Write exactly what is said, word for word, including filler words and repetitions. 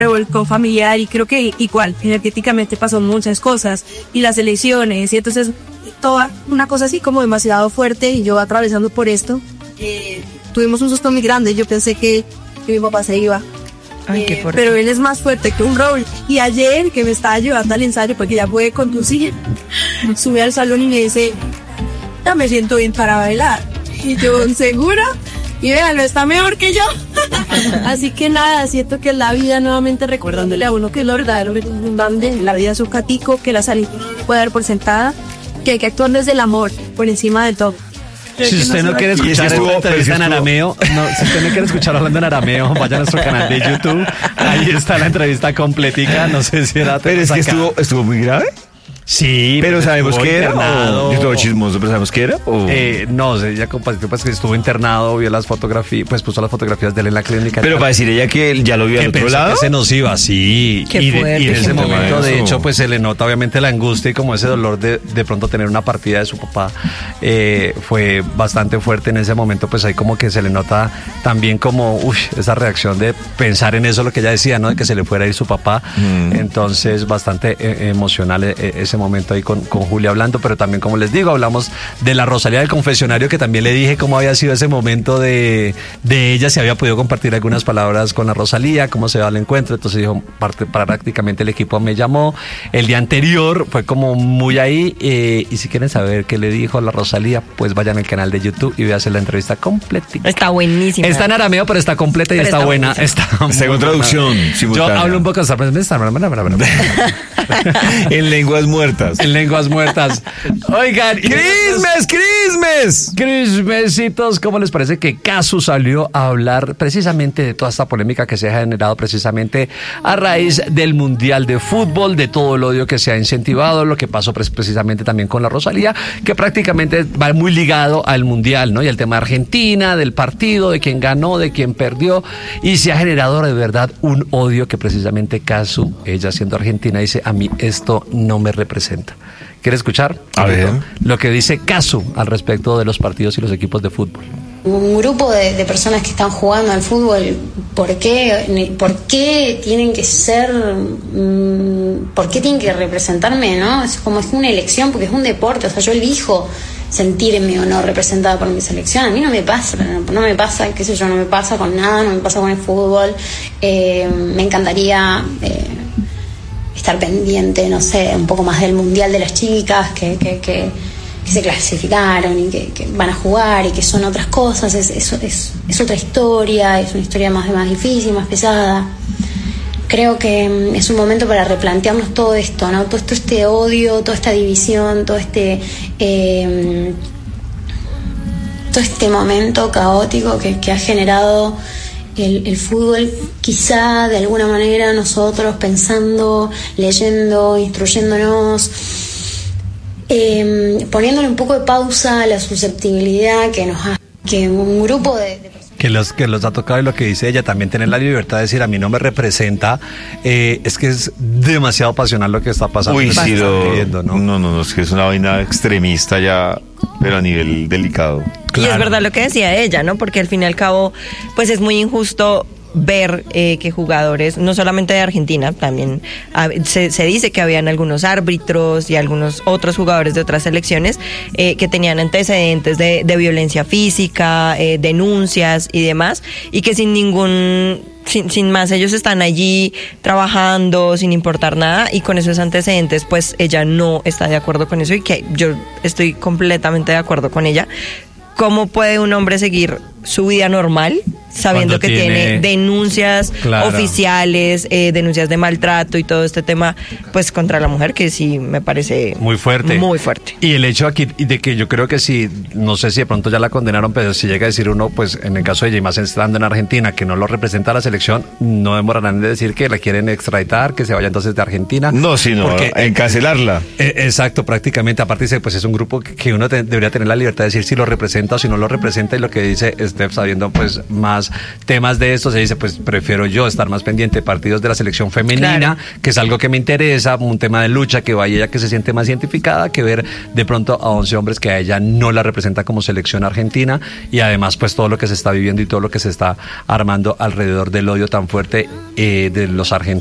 revolcó familiar y creo que igual energéticamente pasó muchas cosas y las elecciones y entonces toda una cosa así como demasiado fuerte y yo atravesando por esto eh, tuvimos un susto muy grande. Yo pensé que, que mi papá se iba. Ay, qué eh, fuerte. pero él es más fuerte que un roble y ayer que me estaba llevando al ensayo porque ya pude conducir, subí al salón y me dice, ya me siento bien para bailar y yo segura. Y vean, no está mejor que yo. Así que nada, siento que la vida nuevamente recordándole a uno que es lo verdadero, grande, la vida es un catico, que la salud puede dar por sentada, que hay que actuar desde el amor, por encima de todo. Si usted no quiere escuchar esta entrevista en arameo, no, si usted no quiere escuchar hablando en arameo, vaya a nuestro canal de YouTube. Ahí está la entrevista completica. No sé si era. Pero es que estuvo, estuvo muy grave. Sí, pero pues sabemos que era. Internado. Yo estuve chismoso, pero sabemos que era. ¿O? Eh, no, ella compartió pues que estuvo internado, vio las fotografías, pues puso las fotografías de él en la clínica. Pero para decir ella que ya lo vio al otro lado. Que se nos iba, sí. Qué y, fuerte, de, y en ese momento, eso. de hecho, pues se le nota obviamente la angustia y como ese dolor de de pronto tener una partida de su papá eh, fue bastante fuerte en ese momento, pues ahí como que se le nota también como, uy, esa reacción de pensar en eso, lo que ella decía, ¿no? De que se le fuera a ir su papá. Mm. Entonces, bastante eh, emocional eh, ese momento ahí con, con Julia hablando, pero también, como les digo, hablamos de la Rosalía del confesionario, que también le dije cómo había sido ese momento de, de ella, si había podido compartir algunas palabras con la Rosalía, cómo se va el encuentro. Entonces dijo, parte, prácticamente el equipo me llamó el día anterior, fue como muy ahí, eh, y si quieren saber qué le dijo la Rosalía, pues vayan al canal de YouTube y vean la entrevista completita. Está buenísima. Está en arameo, pero está completa y pero está, está buena. Está, está con traducción simultánea. Yo hablo un poco en lenguas muertas. En lenguas muertas. Oigan, ¡Christmas, Christmas! Christmasitos, ¿cómo les parece que Casu salió a hablar precisamente de toda esta polémica que se ha generado precisamente a raíz del Mundial de Fútbol, de todo el odio que se ha incentivado, lo que pasó precisamente también con la Rosalía, que prácticamente va muy ligado al Mundial, ¿no? Y el tema de Argentina, del partido, de quién ganó, de quién perdió, y se ha generado de verdad un odio que precisamente Casu, ella siendo argentina, dice, a mí esto no me representa. ¿Quiere escuchar? A ver. Lo que dice Casu al respecto de los partidos y los equipos de fútbol. Un grupo de, de personas que están jugando al fútbol, ¿por qué, por qué tienen que ser, mmm, por qué tienen que representarme, no? Es como es una elección, porque es un deporte, o sea, yo elijo sentirme o no representada por mi selección. A mí no me pasa, no, no me pasa, qué sé yo, no me pasa con nada, no me pasa con el fútbol. Eh, me encantaría eh, estar pendiente, no sé, un poco más del mundial de las chicas, que, que, que que se clasificaron y que, que van a jugar y que son otras cosas, es, es, es, es otra historia, es una historia más, más difícil, más pesada. Creo que es un momento para replantearnos todo esto, ¿no? Todo esto, este odio, toda esta división, todo este eh, todo este momento caótico que, que ha generado el, el fútbol, quizá de alguna manera nosotros pensando, leyendo, instruyéndonos, Eh, poniéndole un poco de pausa a la susceptibilidad que nos ha, que un grupo de, de personas que los que los ha tocado, y lo que dice ella, también tener la libertad de decir a mí no me representa, eh, es que es demasiado pasional lo que está pasando. Uy, sí, lo, viendo, ¿no? no, no, no, es que es una vaina extremista ya, pero a nivel delicado. Claro. Y es verdad lo que decía ella, ¿no? Porque al fin y al cabo, pues es muy injusto ver eh, que jugadores, no solamente de Argentina, también a, se, se dice que habían algunos árbitros y algunos otros jugadores de otras selecciones eh, que tenían antecedentes de, de violencia física, eh, denuncias y demás, y que sin ningún Sin, sin más, ellos están allí trabajando sin importar nada, y con esos antecedentes pues ella no está de acuerdo con eso, y que yo estoy completamente de acuerdo con ella. ¿Cómo puede un hombre seguir su vida normal sabiendo que tiene, tiene denuncias claro. oficiales, eh, denuncias de maltrato y todo este tema pues contra la mujer, que sí me parece muy fuerte? Muy fuerte. Y el hecho aquí de que yo creo que si, no sé si de pronto ya la condenaron, pero si llega a decir uno, pues en el caso de ella, y más estando en Argentina, que no lo representa a la selección, no demorarán en decir que la quieren extraditar, que se vaya entonces de Argentina. No, sino porque, encarcelarla. Eh, exacto, prácticamente. Aparte dice, pues es un grupo que, que uno te, debería tener la libertad de decir si lo representa o si no lo representa, y lo que dice es esté sabiendo pues más temas de esto, se dice pues prefiero yo estar más pendiente de partidos de la selección femenina, claro, que es algo que me interesa, un tema de lucha, que vaya ella que se siente más identificada, que ver de pronto a once hombres que a ella no la representa como selección argentina, y además pues todo lo que se está viviendo y todo lo que se está armando alrededor del odio tan fuerte eh, de los argentinos